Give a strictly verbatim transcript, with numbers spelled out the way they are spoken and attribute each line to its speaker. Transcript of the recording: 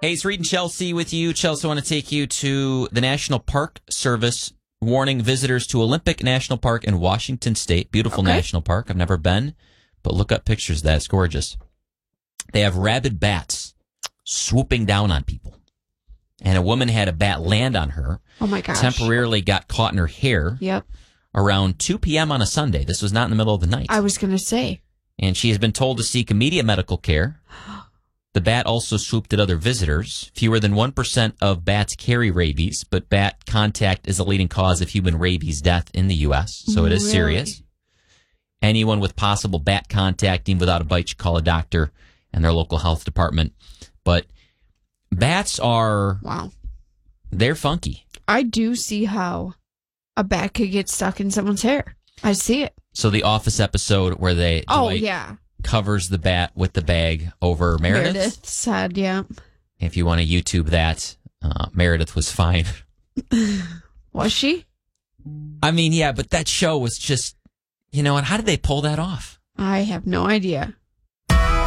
Speaker 1: Hey, it's Reed and Chelsea with you. Chelsea, I want to take you to the National Park Service warning visitors to Olympic National Park in Washington State. Beautiful
Speaker 2: Okay.
Speaker 1: national park. I've never been, but look up pictures of that. It's gorgeous. They have rabid bats swooping down on people. And a woman had a bat land on her.
Speaker 2: Oh, my gosh.
Speaker 1: Temporarily got caught in her hair
Speaker 2: Yep.
Speaker 1: around two p.m. on a Sunday. This was not in the middle of the night.
Speaker 2: I was going to say.
Speaker 1: And she has been told to seek immediate medical care. The bat also swooped at other visitors. Fewer than one percent of bats carry rabies, but bat contact is the leading cause of human rabies death in the U S, so it is
Speaker 2: Really?
Speaker 1: serious. Anyone with possible bat contact, even without a bite, should call a doctor and their local health department. But bats are,
Speaker 2: Wow.
Speaker 1: they're funky.
Speaker 2: I do see how a bat could get stuck in someone's hair. I see it.
Speaker 1: So the Office episode where they
Speaker 2: Oh,
Speaker 1: Dwight
Speaker 2: yeah.
Speaker 1: covers the bat with the bag over Meredith.
Speaker 2: Meredith said, yeah.
Speaker 1: If you want to YouTube that, uh, Meredith was fine.
Speaker 2: Was she?
Speaker 1: I mean, yeah, but that show was just, you know, and how did they pull that off?
Speaker 2: I have no idea.